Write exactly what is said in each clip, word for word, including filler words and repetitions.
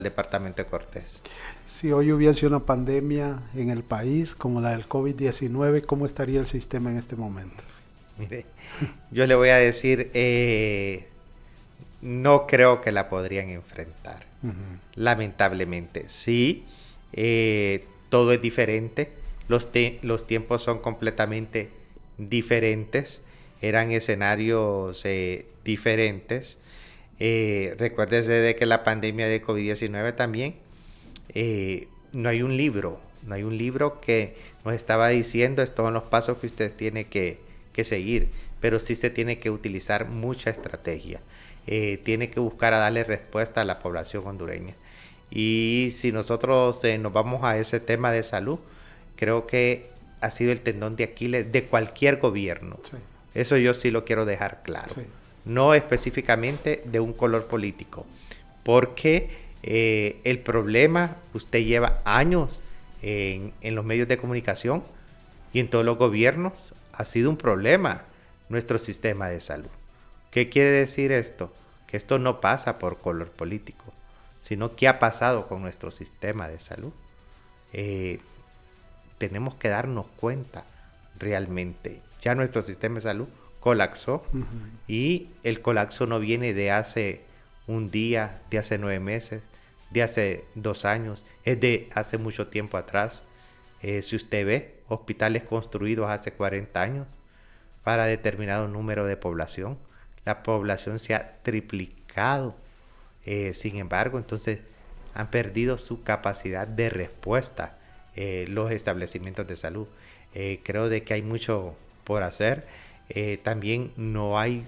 departamento de Cortés. Si hoy hubiese una pandemia en el país como la del COVID diecinueve, ¿cómo estaría el sistema en este momento? Mire, yo le voy a decir, eh, no creo que la podrían enfrentar. Uh-huh. Lamentablemente, sí, eh, todo es diferente, los, te- los tiempos son completamente diferentes, eran escenarios eh, diferentes. Eh, recuérdese de que la pandemia de COVID diecinueve también, eh, no hay un libro, no hay un libro que nos estaba diciendo estos son los pasos que usted tiene que, que seguir, pero sí se tiene que utilizar mucha estrategia, eh, tiene que buscar a darle respuesta a la población hondureña. Y si nosotros eh, nos vamos a ese tema de salud, creo que ha sido el tendón de Aquiles de cualquier gobierno. Sí. Eso yo sí lo quiero dejar claro. Sí. No específicamente de un color político, porque eh, el problema, usted lleva años en, en los medios de comunicación y en todos los gobiernos, ha sido un problema nuestro sistema de salud. ¿Qué quiere decir esto? Que esto no pasa por color político, sino que ha pasado con nuestro sistema de salud. Eh, tenemos que darnos cuenta realmente, ya nuestro sistema de salud colapsó. Uh-huh. Y el colapso no viene de hace un día, de hace nueve meses, de hace dos años, es de hace mucho tiempo atrás. Eh, si usted ve hospitales construidos hace cuarenta años para determinado número de población, la población se ha triplicado. Eh, sin embargo, entonces han perdido su capacidad de respuesta eh, los establecimientos de salud. Eh, creo de que hay mucho por hacer. Eh, también no hay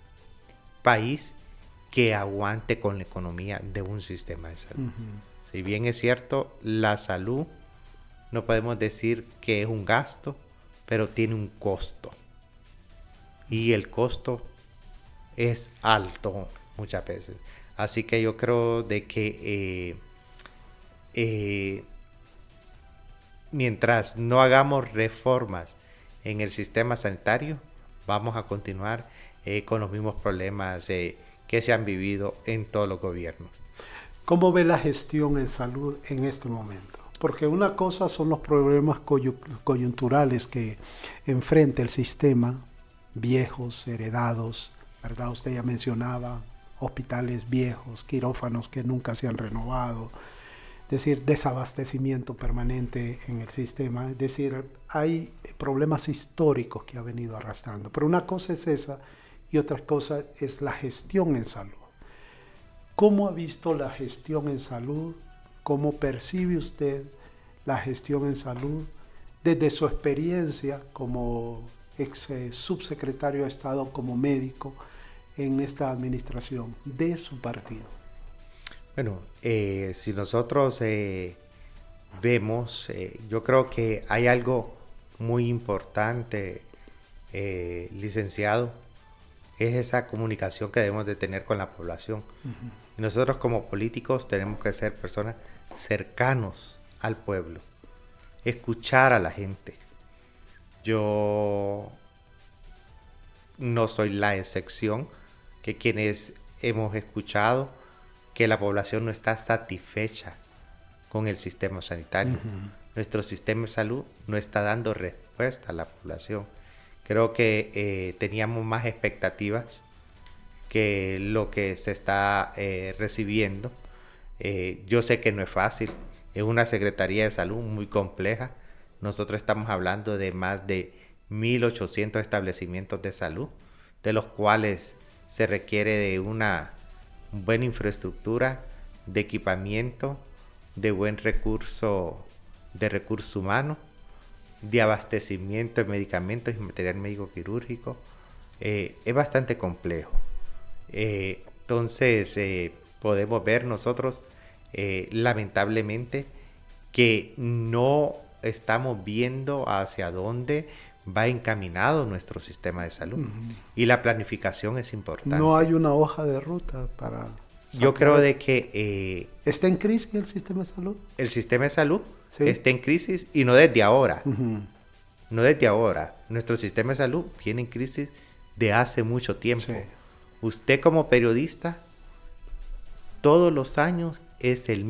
país que aguante con la economía de un sistema de salud. Uh-huh. Si bien es cierto, la salud no podemos decir que es un gasto, pero tiene un costo. Y el costo es alto muchas veces. Así que yo creo de que eh, eh, mientras no hagamos reformas en el sistema sanitario, vamos a continuar eh, con los mismos problemas eh, que se han vivido en todos los gobiernos. ¿Cómo ve la gestión en salud en este momento? Porque una cosa son los problemas coyunturales que enfrenta el sistema, viejos, heredados, ¿verdad? Usted ya mencionaba hospitales viejos, quirófanos que nunca se han renovado, es decir, desabastecimiento permanente en el sistema, es decir, hay problemas históricos que ha venido arrastrando. Pero una cosa es esa y otra cosa es la gestión en salud. ¿Cómo ha visto la gestión en salud? ¿Cómo percibe usted la gestión en salud desde su experiencia como ex subsecretario de Estado, como médico en esta administración de su partido? Bueno, eh, si nosotros eh, vemos, eh, yo creo que hay algo muy importante, eh, licenciado, es esa comunicación que debemos de tener con la población. Uh-huh. Y nosotros como políticos tenemos que ser personas cercanos al pueblo, escuchar a la gente. Yo no soy la excepción, que quienes hemos escuchado que la población no está satisfecha con el sistema sanitario. Uh-huh. Nuestro sistema de salud no está dando respuesta a la población. Creo que eh, teníamos más expectativas que lo que se está eh, recibiendo. Eh, yo sé que no es fácil, es una Secretaría de Salud muy compleja. Nosotros estamos hablando de más de mil ochocientos establecimientos de salud, de los cuales se requiere de una buena infraestructura, de equipamiento, de buen recurso, de recurso humano, de abastecimiento de medicamentos y material médico quirúrgico. Eh, es bastante complejo. Eh, entonces, eh, podemos ver nosotros, eh, lamentablemente, que no estamos viendo hacia dónde va encaminado nuestro sistema de salud. Uh-huh. Y la planificación es importante. No hay una hoja de ruta para... Yo creo de que... Eh, ¿Está en crisis el sistema de salud? El sistema de salud sí. Está en crisis y no desde ahora. Uh-huh. No desde ahora. Nuestro sistema de salud viene en crisis de hace mucho tiempo. Sí. Usted como periodista, todos los años es el